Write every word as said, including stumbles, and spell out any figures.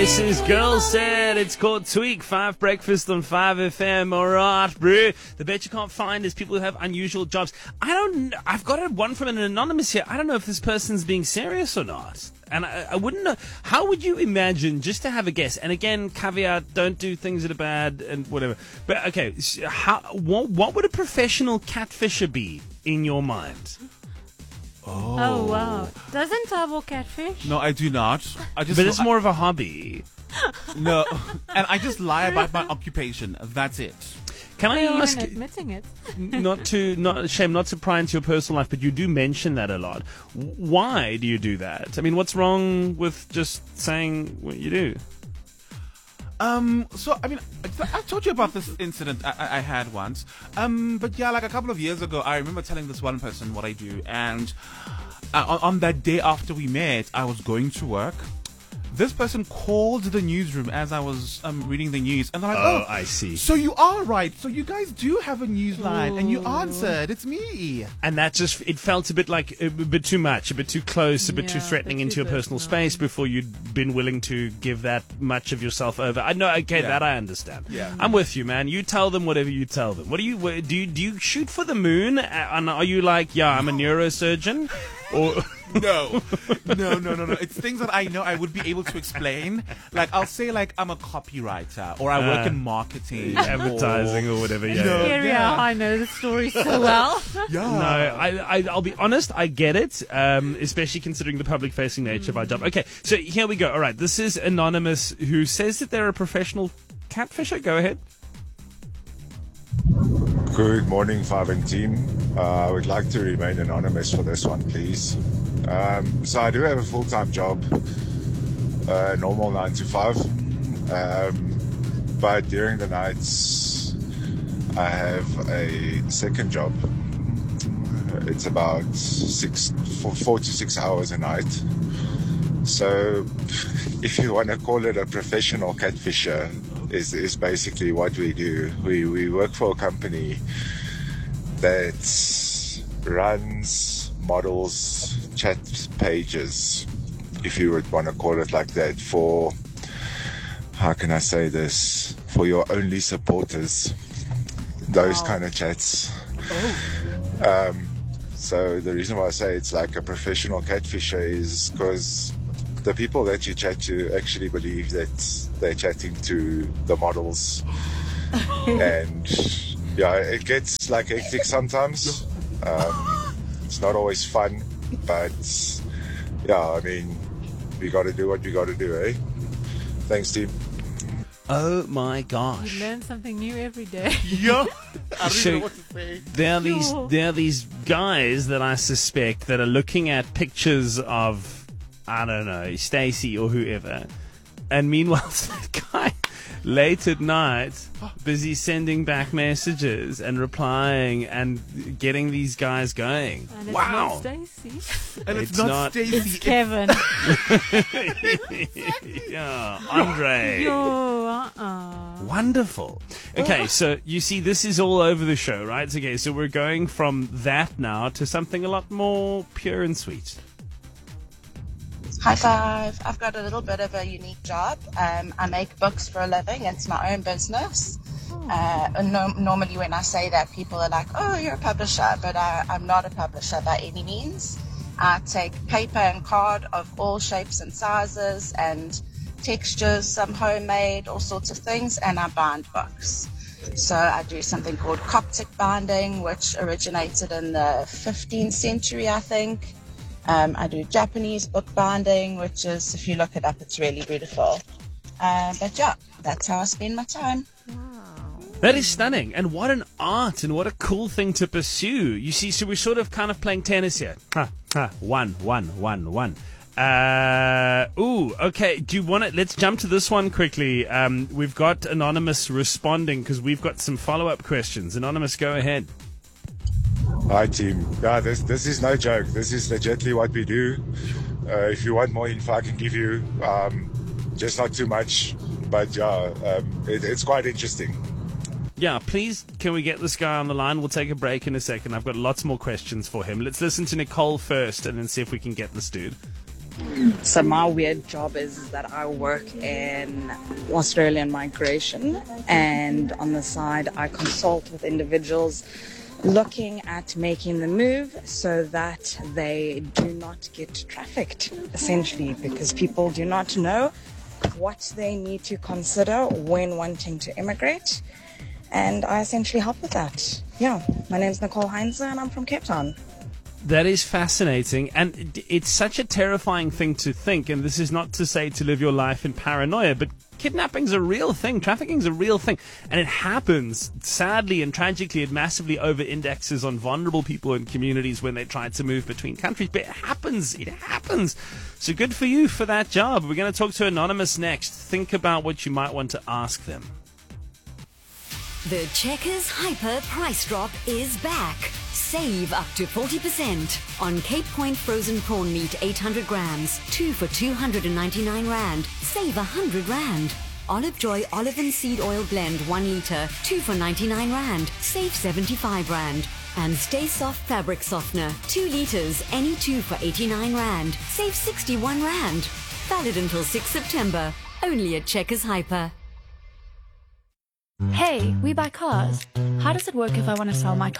This is Girl Said. It's called Tweak. Five Breakfast on five F M. All right, bro. The bet you can't find is people who have unusual jobs. I don't know. I've got a one from an anonymous here. I don't know if this person's being serious or not. And I, I wouldn't know. How would you imagine, just to have a guess, and again, caveat, don't do things that are bad and whatever. But, okay, how, what, what would a professional catfisher be in your mind? Oh. Oh, wow. Doesn't Tabo catfish? No, I do not. I just But it's more of a hobby. no, and I just lie about my occupation. That's it. Can I You're ask, even admitting it. not to, not shame, not to pry into your personal life, but you do mention that a lot. Why do you do that? I mean, what's wrong with just saying what you do? Um, so, I mean, I, I told you about this incident I, I had once. Um, but yeah, like a couple of years ago, I remember telling this one person what I do. And uh, on, on that day after we met, I was going to work. This person called the newsroom as I was um, reading the news. And they're like, Oh, oh, I see. so you are right. So you guys do have a news line. And you Ooh. answered. It's me. And that just, it felt a bit like, a bit too much, a bit too close, a bit Yeah, too a threatening bit into too your personal personal. space before you'd been willing to give that much of yourself over. I know, okay, Yeah. that I understand. Yeah. I'm with you, man. You tell them whatever you tell them. What do you, what, do you, do you shoot for the moon? Uh, And are you like, yeah, I'm a neurosurgeon? Or... No, no, no, no, no. It's things that I know I would be able to explain. Like, I'll say, like, I'm a copywriter, or I work Uh, in marketing, advertising or whatever. Yeah, No. yeah. Here we yeah. are. I know the story so well. Yeah. No, I, I, I'll be honest, I get it, um, especially considering the public-facing nature of our job. Okay, so here we go. All right, this is Anonymous, who says that they're a professional catfisher. Go ahead. Good morning, five M team. Uh, I would like to remain anonymous for this one, please. Um, so I do have a full-time job, uh, normal nine to five. Um, but during the nights, I have a second job. It's about six, four, four to six hours a night. So if you want to call it a professional catfisher, is is basically what we do. We we work for a company that runs models chat pages, if you would want to call it like that, for, how can I say this, for your only supporters, those Wow. kind of chats. Um, so the reason why I say it's like a professional catfisher is because the people that you chat to actually believe that they're chatting to the models. And yeah, it gets like hectic sometimes. Um, it's not always fun, but yeah, I mean, we got to do what we got to do, eh? Thanks, team. Oh my You gosh. learn something new every day. Yeah. I don't So- even know what to say. There are these Sure. there are these guys that I suspect that are looking at pictures of, I don't know, Stacy or whoever, and meanwhile that guy late at night busy sending back messages and replying and getting these guys going. And it's Wow. not Stacy. And it's, It's not, not- Stacy. It's Kevin. Yeah, Andre. Yo, uh-uh. Wonderful. Okay, so you see, this is all over the show, right? Okay, so we're going from that now to something a lot more pure and sweet. High five. I've got a little bit of a unique job. Um, I make books for a living. It's my own business. Uh, and no, normally when I say that, people are like, oh, you're a publisher. But I, I'm not a publisher by any means. I take paper and card of all shapes and sizes and textures, some homemade, all sorts of things, and I bind books. So I do something called Coptic binding, which originated in the fifteenth century, I think. Um, I do Japanese book binding, which is, if you look it up, it's really beautiful. Uh, but yeah, that's how I spend my time. That is stunning. And what an art and what a cool thing to pursue. You see, so we're sort of kind of playing tennis here. Ha, ha, one, one, one, one. Uh, ooh, okay. Do you want to, let's jump to this one quickly. Um, we've got Anonymous responding because we've got some follow-up questions. Anonymous, go ahead. Hi, team. Yeah, this this is no joke. This is legitimately what we do. Uh, if you want more info, I can give you. Um, just not too much, but yeah, um, it, it's quite interesting. Yeah, please, can we get this guy on the line? We'll take a break in a second. I've got lots more questions for him. Let's listen to Nicole first and then see if we can get this dude. So my weird job is that I work in Australian migration, and on the side I consult with individuals looking at making the move so that they do not get trafficked, essentially, because people do not know what they need to consider when wanting to immigrate, and I essentially help with that. Yeah, my name's Nicole Heinze and I'm from Cape Town. That is fascinating, and it's such a terrifying thing to think, and this is not to say to live your life in paranoia, but kidnapping's a real thing, trafficking's a real thing, and it happens. Sadly and tragically, it massively over-indexes on vulnerable people in communities when they try to move between countries, but it happens, it happens. So good for you for that job. We're going to talk to Anonymous next. Think about what you might want to ask them. The Checkers Hyper Price Drop is back. Save up to forty percent on Cape Point frozen prawn meat eight hundred grams, two for two hundred ninety-nine rand. Save one hundred rand. Olive Joy olive and seed oil blend one litre, two for ninety-nine rand. Save seventy-five rand. And Stay Soft fabric softener, two litres, any two for eighty-nine rand. Save sixty-one rand. Valid until sixth September. Only at Checkers Hyper. Hey, we buy cars. How does it work if I want to sell my car?